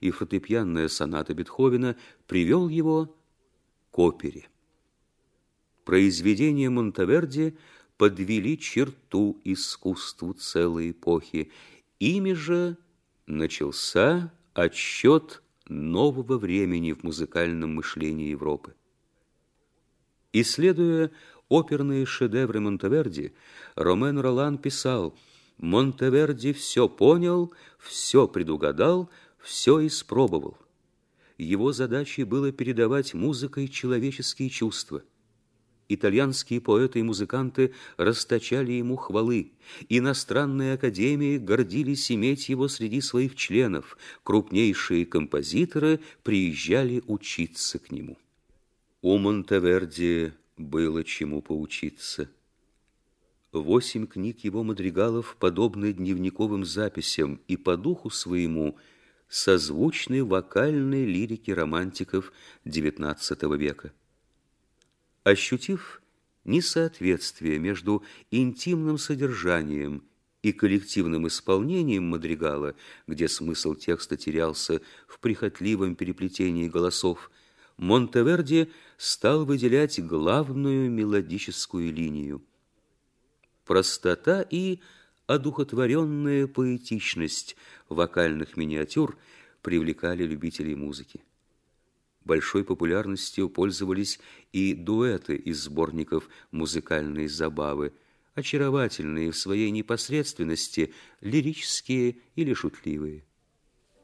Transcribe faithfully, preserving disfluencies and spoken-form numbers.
и фортепианная соната Бетховена привел его к опере. Произведения Монтеверди подвели черту искусству целой эпохи. Ими же начался отсчет нового времени в музыкальном мышлении Европы. Исследуя оперные шедевры Монтеверди, Ромен Ролан писал: «Монтеверди все понял, все предугадал, все испробовал. Его задачей было передавать музыкой человеческие чувства. Итальянские поэты и музыканты расточали ему хвалы. Иностранные академии гордились иметь его среди своих членов. Крупнейшие композиторы приезжали учиться к нему». У Монтеверди было чему поучиться. Восемь книг его мадригалов подобны дневниковым записям и по духу своему созвучны вокальной лирике романтиков девятнадцатого века. Ощутив несоответствие между интимным содержанием и коллективным исполнением мадригала, где смысл текста терялся в прихотливом переплетении голосов, Монтеверди стал выделять главную мелодическую линию. Простота и одухотворенная поэтичность вокальных миниатюр привлекали любителей музыки. Большой популярностью пользовались и дуэты из сборников музыкальной забавы, очаровательные в своей непосредственности, лирические или шутливые.